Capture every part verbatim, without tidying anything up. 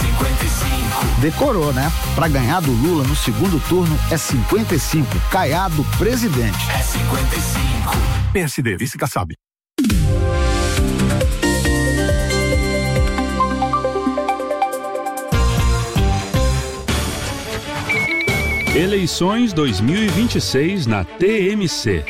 cinquenta e cinco. Decorou, né? Pra ganhar do Lula no segundo turno é cinquenta e cinco. Caiado presidente. É cinquenta e cinco. P S D, vice Kassab. Eleições dois mil e vinte e seis na T M C.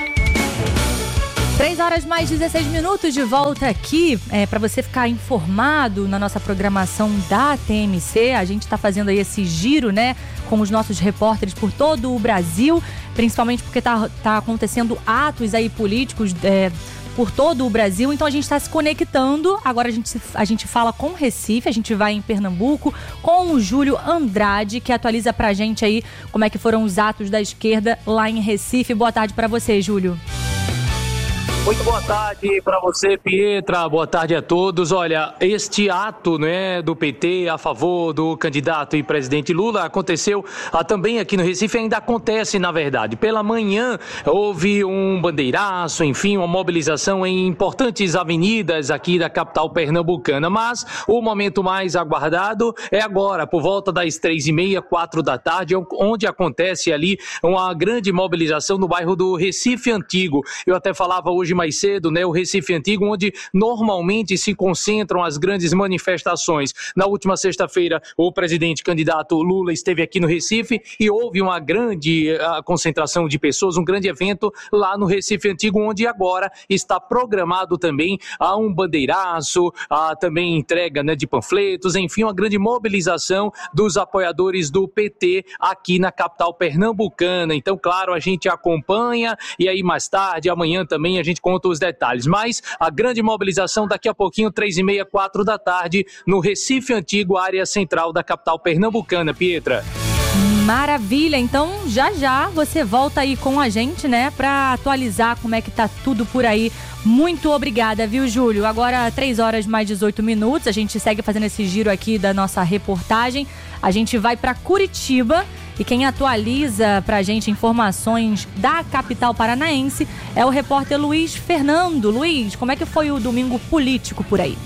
três horas mais dezesseis minutos de volta aqui, é, para você ficar informado na nossa programação da T M C. A gente está fazendo aí esse giro, né, com os nossos repórteres por todo o Brasil, principalmente porque tá, tá acontecendo atos aí políticos é, por todo o Brasil. Então a gente está se conectando. Agora a gente, a gente fala com Recife, a gente vai em Pernambuco com o Júlio Andrade, que atualiza pra gente aí como é que foram os atos da esquerda lá em Recife. Boa tarde para você, Júlio. Muito boa tarde para você, Pietra. Boa tarde a todos. Olha, este ato, né, do P T a favor do candidato e presidente Lula aconteceu ah, também aqui no Recife, ainda acontece, na verdade. Pela manhã houve um bandeiraço, enfim, uma mobilização em importantes avenidas aqui da capital pernambucana. Mas o momento mais aguardado é agora, por volta das três e meia, quatro da tarde, onde acontece ali uma grande mobilização no bairro do Recife Antigo. Eu até falava hoje mais cedo, né, o Recife Antigo, onde normalmente se concentram as grandes manifestações. Na última sexta-feira, o presidente candidato Lula esteve aqui no Recife e houve uma grande uh, concentração de pessoas, um grande evento lá no Recife Antigo, onde agora está programado também uh, um bandeiraço, uh, também entrega, né, de panfletos, enfim, uma grande mobilização dos apoiadores do P T aqui na capital pernambucana. Então, claro, a gente acompanha e aí mais tarde, amanhã também a gente conta os detalhes, mas a grande mobilização daqui a pouquinho, três e meia, quatro da tarde, no Recife Antigo, área central da capital pernambucana, Pietra. Maravilha, então já já você volta aí com a gente, né, pra atualizar como é que tá tudo por aí. Muito obrigada, viu, Júlio? Agora, três horas mais dezoito minutos, a gente segue fazendo esse giro aqui da nossa reportagem. A gente vai pra Curitiba e quem atualiza pra gente informações da capital paranaense é o repórter Luiz Fernando. Luiz, como é que foi o domingo político por aí?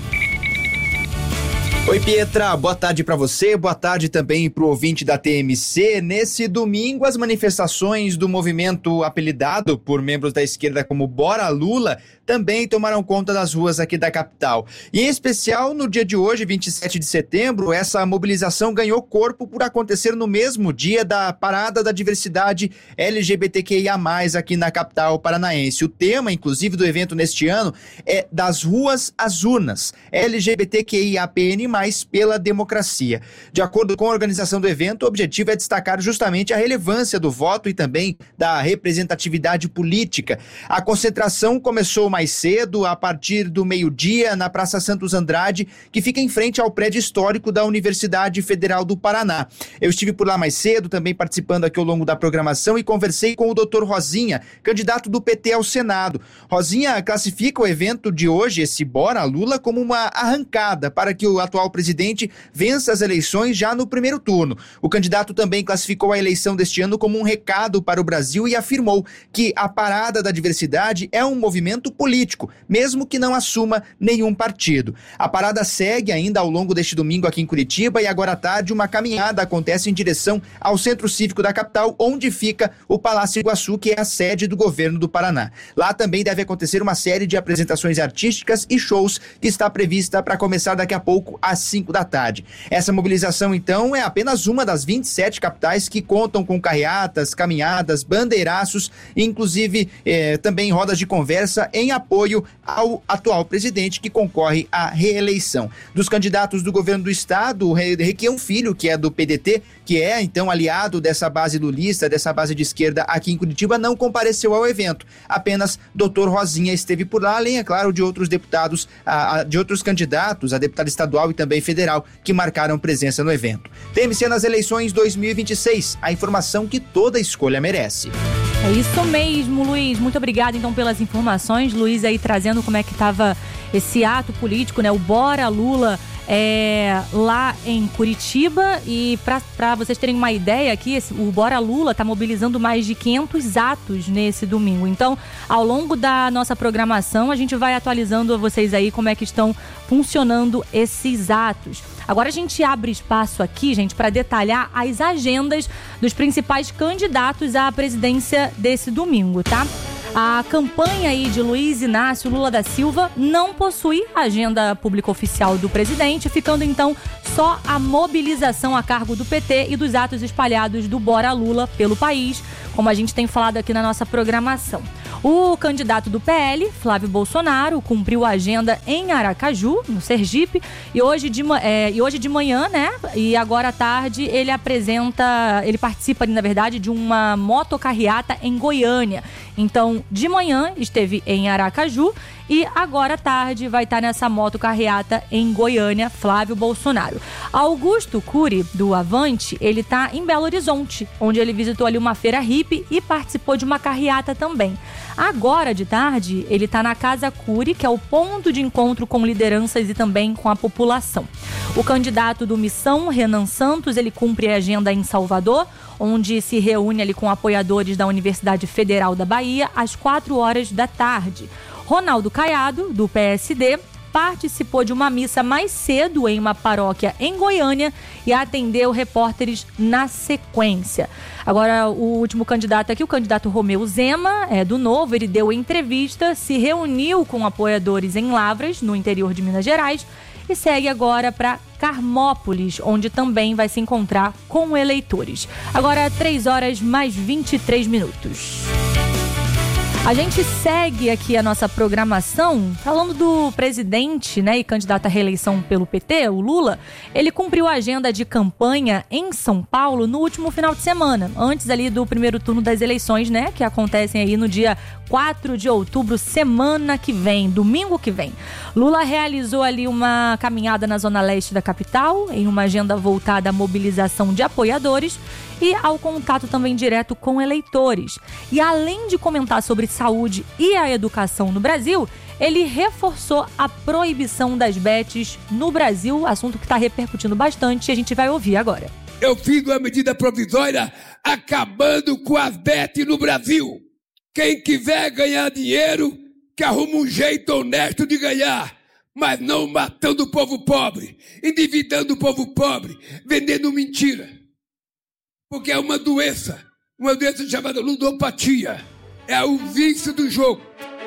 Oi, Pietra, boa tarde para você, boa tarde também para o ouvinte da T M C. Nesse domingo, as manifestações do movimento apelidado por membros da esquerda como Bora Lula também tomaram conta das ruas aqui da capital. E em especial, no dia de hoje, vinte e sete de setembro, essa mobilização ganhou corpo por acontecer no mesmo dia da Parada da Diversidade L G B T Q I A mais, aqui na capital paranaense. O tema, inclusive, do evento neste ano é Das Ruas às Urnas, L G B T Q I A P N mais, pela democracia. De acordo com a organização do evento, o objetivo é destacar justamente a relevância do voto e também da representatividade política. A concentração começou mais cedo, a partir do meio-dia, na Praça Santos Andrade, que fica em frente ao prédio histórico da Universidade Federal do Paraná. Eu estive por lá mais cedo, também participando aqui ao longo da programação, e conversei com o doutor Rosinha, candidato do P T ao Senado. Rosinha classifica o evento de hoje, esse Bora Lula, como uma arrancada para que o atual presidente vença as eleições já no primeiro turno. O candidato também classificou a eleição deste ano como um recado para o Brasil e afirmou que a Parada da Diversidade é um movimento político, mesmo que não assuma nenhum partido. A parada segue ainda ao longo deste domingo aqui em Curitiba e agora à tarde uma caminhada acontece em direção ao Centro Cívico da capital, onde fica o Palácio Iguaçu, que é a sede do governo do Paraná. Lá também deve acontecer uma série de apresentações artísticas e shows que está prevista para começar daqui a pouco às cinco da tarde. Essa mobilização, então, é apenas uma das vinte e sete capitais que contam com carreatas, caminhadas, bandeiraços e, inclusive, eh, também rodas de conversa em apoio ao atual presidente que concorre à reeleição. Dos candidatos do governo do estado, o Requião Filho, que é do P D T, que é, então, aliado dessa base lulista, dessa base de esquerda aqui em Curitiba, não compareceu ao evento. Apenas doutor Rosinha esteve por lá, além, é claro, de outros deputados, a, a, de outros candidatos, a deputada estadual e também federal, que marcaram presença no evento. T M C nas eleições dois mil e vinte e seis, a informação que toda escolha merece. É isso mesmo, Luiz. Muito obrigada, então, pelas informações. Luiz aí trazendo como é que estava esse ato político, né? O Bora Lula é, lá em Curitiba. E para vocês terem uma ideia aqui, esse, o Bora Lula está mobilizando mais de quinhentos atos nesse domingo. Então, ao longo da nossa programação, a gente vai atualizando a vocês aí como é que estão funcionando esses atos. Agora a gente abre espaço aqui, gente, para detalhar as agendas dos principais candidatos à presidência desse domingo, tá? A campanha aí de Luiz Inácio Lula da Silva não possui agenda pública oficial do presidente, ficando então só a mobilização a cargo do P T e dos atos espalhados do Bora Lula pelo país, como a gente tem falado aqui na nossa programação. O candidato do P L, Flávio Bolsonaro, cumpriu a agenda em Aracaju, no Sergipe, e hoje de, é, e hoje de manhã, né, e agora à tarde, ele apresenta, ele participa, na verdade, de uma motocarreata em Goiânia. Então, de manhã esteve em Aracaju e agora à tarde vai estar nessa motocarreata em Goiânia, Flávio Bolsonaro. Augusto Cury, do Avante, ele está em Belo Horizonte, onde ele visitou ali uma feira hippie e participou de uma carreata também. Agora de tarde, ele está na Casa Cury, que é o ponto de encontro com lideranças e também com a população. O candidato do Missão, Renan Santos, ele cumpre a agenda em Salvador, onde se reúne ali com apoiadores da Universidade Federal da Bahia às quatro horas da tarde. Ronaldo Caiado, do P S D, participou de uma missa mais cedo em uma paróquia em Goiânia e atendeu repórteres na sequência. Agora, o último candidato aqui, o candidato Romeu Zema, é do Novo, ele deu entrevista, se reuniu com apoiadores em Lavras, no interior de Minas Gerais, e segue agora para Carmópolis, onde também vai se encontrar com eleitores. Agora, três horas mais vinte e três minutos. A gente segue aqui a nossa programação falando do presidente, né, e candidato à reeleição pelo P T, o Lula. Ele cumpriu a agenda de campanha em São Paulo no último final de semana, antes ali do primeiro turno das eleições, né, que acontecem aí no dia quatro de outubro, semana que vem, domingo que vem. Lula realizou ali uma caminhada na zona leste da capital, em uma agenda voltada à mobilização de apoiadores e ao contato também direto com eleitores. E além de comentar sobre saúde e a educação no Brasil, ele reforçou a proibição das bets no Brasil, assunto que está repercutindo bastante e a gente vai ouvir agora. Eu fiz uma medida provisória acabando com as bets no Brasil. Quem quiser ganhar dinheiro, que arruma um jeito honesto de ganhar, mas não matando o povo pobre, endividando o povo pobre, vendendo mentira. Porque é uma doença, uma doença chamada ludopatia. É o vício do jogo.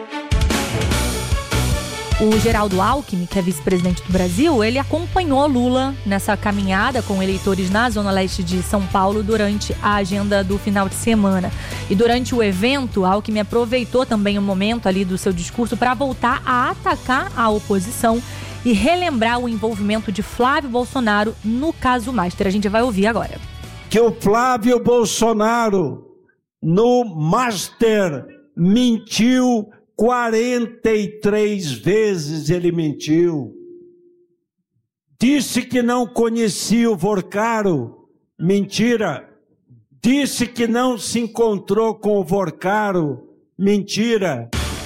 O Geraldo Alckmin, que é vice-presidente do Brasil, ele acompanhou Lula nessa caminhada com eleitores na Zona Leste de São Paulo durante a agenda do final de semana. E durante o evento, Alckmin aproveitou também o momento ali do seu discurso para voltar a atacar a oposição e relembrar o envolvimento de Flávio Bolsonaro no caso Master. A gente vai ouvir agora. Que o Flávio Bolsonaro, no Master, mentiu quarenta e três vezes, ele mentiu. Disse que não conhecia o Vorcaro, mentira. Disse que não se encontrou com o Vorcaro, mentira.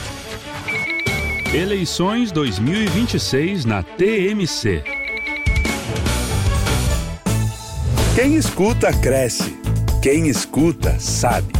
Eleições dois mil e vinte e seis na T M C. Quem escuta, cresce. Quem escuta, sabe.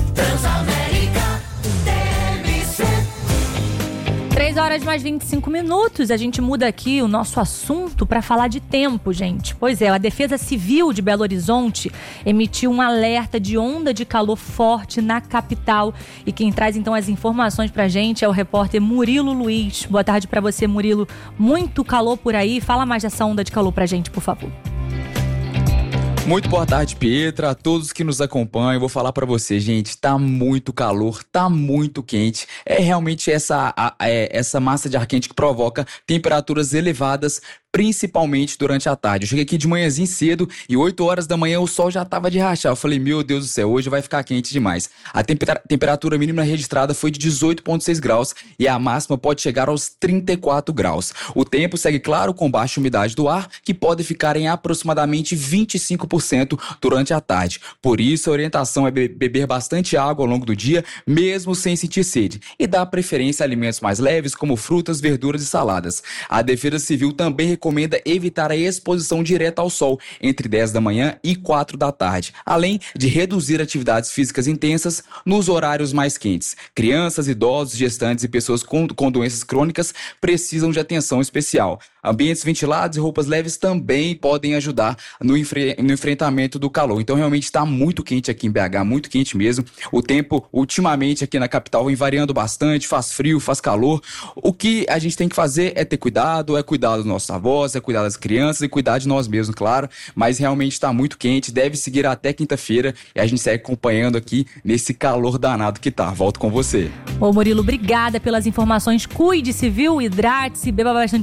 três horas mais vinte e cinco minutos, a gente muda aqui o nosso assunto para falar de tempo, gente. Pois é, a Defesa Civil de Belo Horizonte emitiu um alerta de onda de calor forte na capital. E quem traz então as informações pra gente é o repórter Murilo Luiz. Boa tarde para você, Murilo. Muito calor por aí. Fala mais dessa onda de calor pra gente, por favor. Muito boa tarde, Pietra, a todos que nos acompanham. Eu vou falar pra você, gente, tá muito calor, tá muito quente. É realmente essa, a, é, essa massa de ar quente que provoca temperaturas elevadas, principalmente durante a tarde. Eu cheguei aqui de manhãzinho cedo e oito horas da manhã o sol já tava de rachar. Eu falei, meu Deus do céu, hoje vai ficar quente demais. A tempera- temperatura mínima registrada foi de dezoito vírgula seis graus e a máxima pode chegar aos trinta e quatro graus. O tempo segue claro com baixa umidade do ar, que pode ficar em aproximadamente vinte e cinco por cento durante a tarde. Por isso, a orientação é be- beber bastante água ao longo do dia, mesmo sem sentir sede, e dar preferência a alimentos mais leves, como frutas, verduras e saladas. A Defesa Civil também recomenda evitar a exposição direta ao sol entre dez da manhã e quatro da tarde, além de reduzir atividades físicas intensas nos horários mais quentes. Crianças, idosos, gestantes e pessoas com, com doenças crônicas precisam de atenção especial. Ambientes ventilados e roupas leves também podem ajudar no, enfre- no enfrentamento do calor. Então realmente está muito quente aqui em B H, muito quente mesmo. O tempo ultimamente aqui na capital vem variando bastante, faz frio, faz calor. O que a gente tem que fazer é ter cuidado, é cuidar dos nossos avós, é cuidar das crianças e cuidar de nós mesmos, claro. Mas realmente está muito quente, deve seguir até quinta-feira e a gente segue acompanhando aqui nesse calor danado que tá. Volto com você. Ô Murilo, obrigada pelas informações. Cuide-se, viu? Hidrate-se, beba bastante